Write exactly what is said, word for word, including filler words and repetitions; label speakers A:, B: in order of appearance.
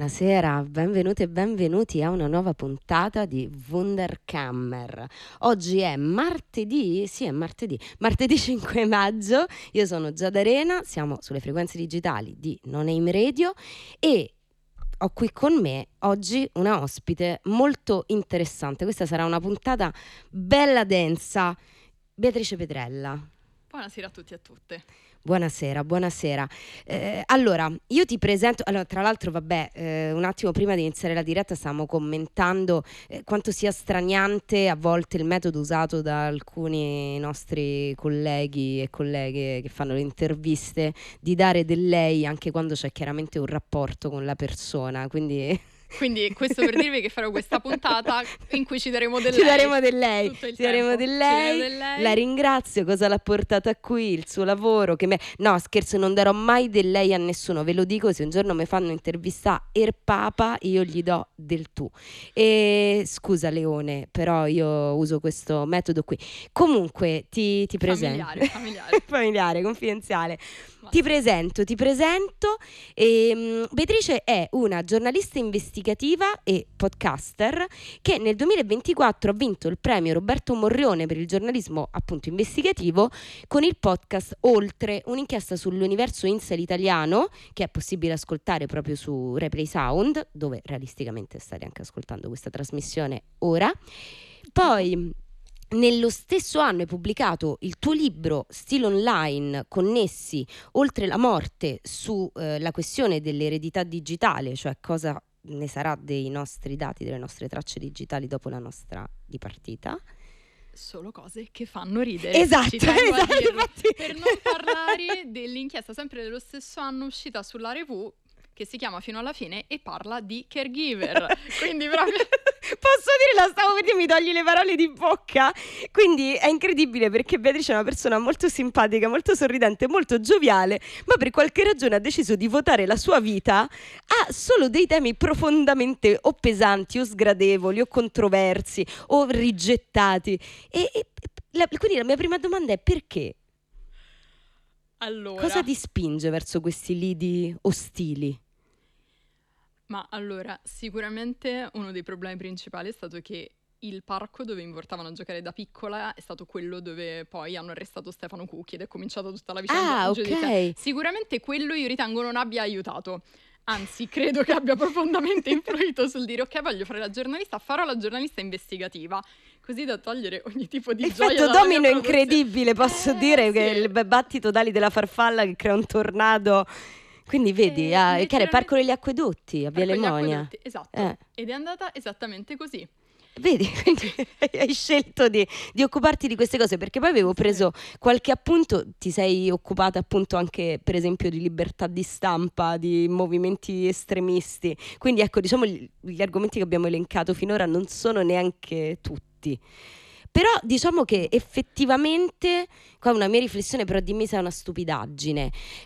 A: Buonasera, benvenute e benvenuti a una nuova puntata di Wunderkammer. Oggi è martedì, sì è martedì, martedì cinque maggio, io sono Giada Arena, siamo sulle frequenze digitali di Non-Aim Radio e ho qui con me oggi una ospite molto interessante. Questa sarà una puntata bella densa, Beatrice Petrella.
B: Buonasera a tutti e a tutte.
A: Buonasera, buonasera. Eh, allora, io ti presento, allora, tra l'altro, vabbè, eh, un attimo prima di iniziare la diretta stavamo commentando eh, quanto sia straniante a volte il metodo usato da alcuni nostri colleghi e colleghe che fanno le interviste di dare del lei anche quando c'è chiaramente un rapporto con la persona, quindi...
B: Quindi questo per dirvi che farò questa puntata in cui ci daremo del
A: ci
B: lei.
A: Daremo del lei.
B: Tutto il
A: ci daremo
B: tempo.
A: del lei.
B: Ci daremo del lei.
A: La ringrazio, cosa l'ha portata qui, il suo lavoro. Che me... No, scherzo, non darò mai del lei a nessuno. Ve lo dico, se un giorno mi fanno intervistare er Papa, io gli do del tu. E scusa Leone, però io uso questo metodo qui. Comunque ti, ti presento.
B: Familiare, familiare.
A: Familiare, confidenziale.
B: Ma
A: Ti
B: sì.
A: presento, ti presento. E, um, Beatrice è una giornalista investigativa e podcaster che nel duemilaventiquattro ha vinto il premio Roberto Morrione per il giornalismo appunto investigativo con il podcast Oltre, un'inchiesta sull'universo incel italiano che è possibile ascoltare proprio su Replay Sound, dove realisticamente state anche ascoltando questa trasmissione ora. Poi nello stesso anno hai pubblicato il tuo libro Stile Online connessi oltre la morte sulla eh, questione dell'eredità digitale, cioè cosa ne sarà dei nostri dati, delle nostre tracce digitali dopo la nostra dipartita.
B: Solo cose che fanno ridere.
A: Esatto,
B: Ci tengo a
A: esatto,
B: dirlo.
A: infatti.
B: Per non parlare dell'inchiesta sempre dello stesso anno uscita sulla Revue che si chiama Fino alla fine e parla di caregiver. Quindi proprio...
A: Posso dire, la stavo per dire, mi togli le parole di bocca. Quindi è incredibile perché Beatrice è una persona molto simpatica, molto sorridente, molto gioviale, ma per qualche ragione ha deciso di votare la sua vita a solo dei temi profondamente o pesanti o sgradevoli o controversi o rigettati. E, e la, quindi la mia prima domanda è: perché?
B: Allora...
A: Cosa ti spinge verso questi lidi ostili?
B: Ma allora, sicuramente uno dei problemi principali è stato che il parco dove mi portavano a giocare da piccola è stato quello dove poi hanno arrestato Stefano Cucchi ed è cominciata tutta la vicenda
A: Ah,
B: giudiziaria.
A: ok.
B: Sicuramente quello io ritengo non abbia aiutato. Anzi, credo che abbia profondamente influito sul dire ok, voglio fare la giornalista, farò la giornalista investigativa, così da togliere ogni tipo di gioia
A: Effetto
B: dalla
A: domino
B: mia produzione.
A: incredibile, posso
B: Eh,
A: dire, che
B: sì.
A: il battito d'ali della farfalla che crea un tornado. Quindi vedi,
B: Eh,
A: ah, che era il
B: letteralmente-
A: Parco degli Acquedotti a Via
B: Per quegli
A: Lemonia.
B: acquedotti, esatto.
A: Eh.
B: Ed è andata esattamente così.
A: Vedi, quindi hai scelto di, di occuparti di queste cose, perché poi avevo preso qualche appunto, ti sei occupata appunto anche per esempio di libertà di stampa, di movimenti estremisti, quindi ecco, diciamo gli, gli argomenti che abbiamo elencato finora non sono neanche tutti. Però diciamo che effettivamente, qua una mia riflessione, però dimmi se è una stupidaggine,